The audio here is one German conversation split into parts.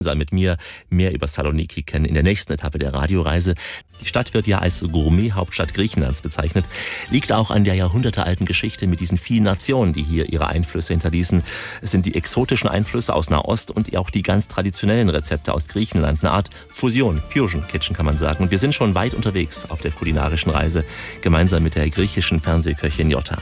Mit mir mehr über Saloniki kennen in der nächsten Etappe der Radioreise. Die Stadt wird ja als Gourmet-Hauptstadt Griechenlands bezeichnet, liegt auch an der jahrhundertealten Geschichte mit diesen vielen Nationen, die hier ihre Einflüsse hinterließen. Es sind die exotischen Einflüsse aus Nahost und auch die ganz traditionellen Rezepte aus Griechenland. Eine Art Fusion, Fusion Kitchen kann man sagen. Und wir sind schon weit unterwegs auf der kulinarischen Reise, gemeinsam mit der griechischen Fernsehköchin Jota.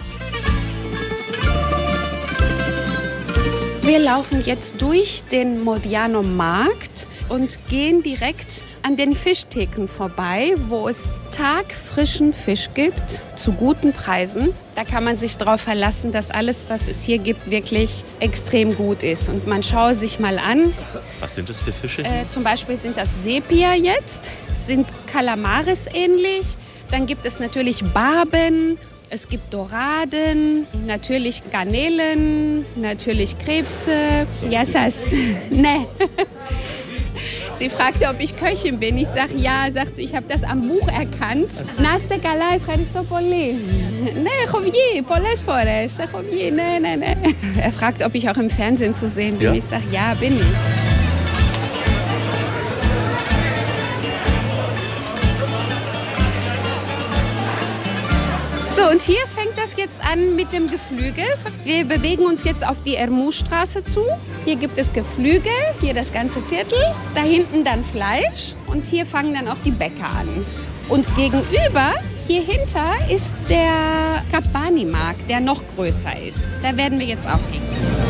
Wir laufen jetzt durch den Modiano-Markt und gehen direkt an den Fischtheken vorbei, wo es tagfrischen Fisch gibt, zu guten Preisen. Da kann man sich darauf verlassen, dass alles, was es hier gibt, wirklich extrem gut ist. Und man schaue sich mal an. Was sind das für Fische? Zum Beispiel sind das Sepia jetzt, sind Kalamaris ähnlich. Dann gibt es natürlich Barben. Es gibt Doraden, natürlich Garnelen, natürlich Krebse. Yassas. Ne. Sie fragte, ob ich Köchin bin. Ich sage ja, sagt sie, ich habe das am Buch erkannt. Naste καλά, ευχαριστώ πολύ. Ne, έχω βγει, πολλές φορές. Έχω βγει, ne. Er fragt, ob ich auch im Fernsehen zu sehen bin. Ja? Ich sage, ja, bin ich. So, und hier fängt das jetzt an mit dem Geflügel. Wir bewegen uns jetzt auf die Ermou-Straße zu. Hier gibt es Geflügel, hier das ganze Viertel. Da hinten dann Fleisch und hier fangen dann auch die Bäcker an. Und gegenüber, hier hinter, ist der Kabani-Markt, der noch größer ist. Da werden wir jetzt auch hin.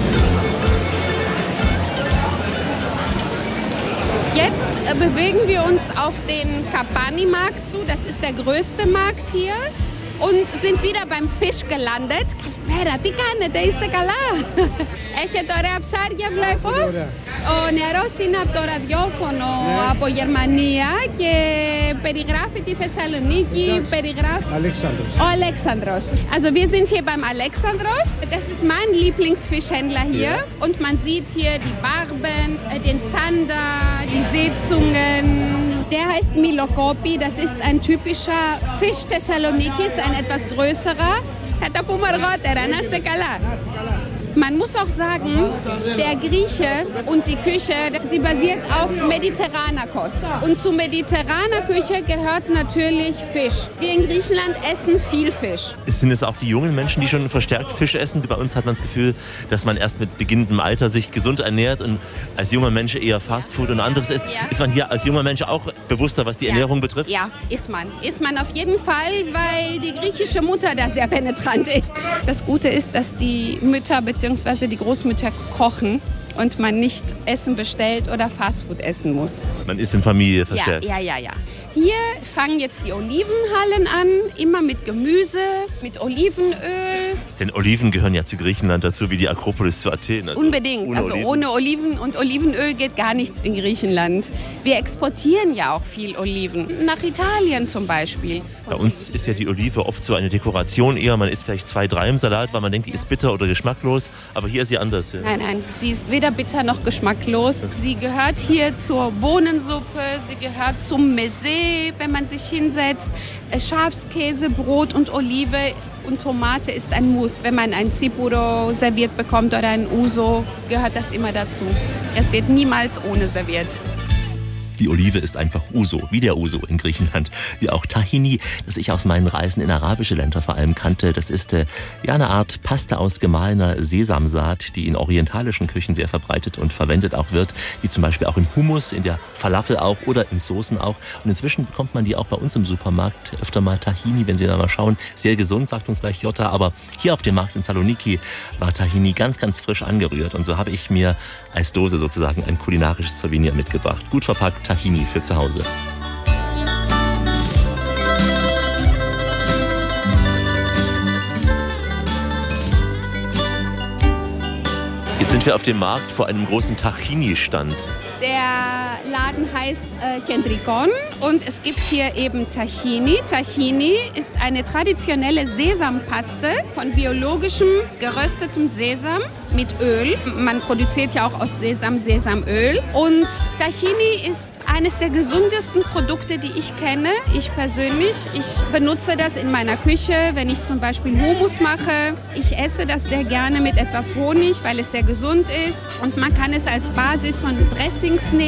Jetzt bewegen wir uns auf den Kabani-Markt zu. Das ist der größte Markt hier. Und sind wieder beim Fisch gelandet. Καλημέρα, τι κάνετε, είστε καλά? Έχετε ωραία ψάρια, βλέπω. Ο νεαρός είναι από το ραδιόφωνο από Γερμανία και περιγράφει τη Θεσσαλονίκη. Alexandros. O Alexandros. Also wir sind hier beim Alexandros. Das ist mein Lieblingsfischhändler hier. Und man sieht hier die Barben, den Zander, die Seezungen. Der heißt Milokopi, das ist ein typischer Fisch Thessalonikis, ein etwas größerer. Θα τα πούμε αργότερα, να είστε καλά. Man muss auch sagen, der Grieche und die Küche, sie basiert auf mediterraner Kost. Und zu mediterraner Küche gehört natürlich Fisch. Wir in Griechenland essen viel Fisch. Sind es auch die jungen Menschen, die schon verstärkt Fisch essen? Bei uns hat man das Gefühl, dass man erst mit beginnendem Alter sich gesund ernährt und als junger Mensch eher Fastfood und anderes isst. Ja. Ist man hier als junger Mensch auch bewusster, was die Ernährung betrifft? Ja, ist man. Ist man auf jeden Fall, weil die griechische Mutter da sehr penetrant ist. Das Gute ist, dass die Mütter bzw. die Großmütter kochen und man nicht Essen bestellt oder Fastfood essen muss. Man ist in Familie verstärkt. Ja. Hier fangen jetzt die Olivenhallen an, immer mit Gemüse, mit Olivenöl. Denn Oliven gehören ja zu Griechenland dazu, wie die Akropolis zu Athen. Also unbedingt, ohne Oliven und Olivenöl geht gar nichts in Griechenland. Wir exportieren ja auch viel Oliven, nach Italien zum Beispiel. Bei uns ist ja die Olive oft so eine Dekoration eher, man isst vielleicht 2, 3 im Salat, weil man denkt, die ist bitter oder geschmacklos, aber hier ist sie anders. Ja. Nein, sie ist weder bitter noch geschmacklos. Sie gehört hier zur Bohnensuppe, sie gehört zum Mezé, wenn man sich hinsetzt. Schafskäse, Brot und Olive und Tomate ist ein Muss. Wenn man ein Tsipuro serviert bekommt oder ein Ouzo, gehört das immer dazu. Es wird niemals ohne serviert. Die Olive ist einfach Ouzo, wie der Ouzo in Griechenland. Wie auch Tahini, das ich aus meinen Reisen in arabische Länder vor allem kannte. Das ist eine Art Paste aus gemahlener Sesamsaat, die in orientalischen Küchen sehr verbreitet und verwendet auch wird. Wie zum Beispiel auch im Hummus, in der Falafel auch oder in Soßen auch. Und inzwischen bekommt man die auch bei uns im Supermarkt öfter mal Tahini, wenn Sie da mal schauen. Sehr gesund, sagt uns gleich Jota. Aber hier auf dem Markt in Saloniki war Tahini ganz, ganz frisch angerührt. Und so habe ich mir als Dose sozusagen ein kulinarisches Souvenir mitgebracht. Gut verpackt. Tahini für zu Hause. Jetzt sind wir auf dem Markt vor einem großen Tahini-Stand. Der Laden heißt Kendrikon und es gibt hier eben Tahini. Tahini ist eine traditionelle Sesampaste von biologischem geröstetem Sesam mit Öl. Man produziert ja auch aus Sesam Sesamöl. Und Tahini ist eines der gesundesten Produkte, die ich kenne, ich persönlich. Ich benutze das in meiner Küche, wenn ich zum Beispiel Hummus mache. Ich esse das sehr gerne mit etwas Honig, weil es sehr gesund ist. Und man kann es als Basis von Dressings nehmen.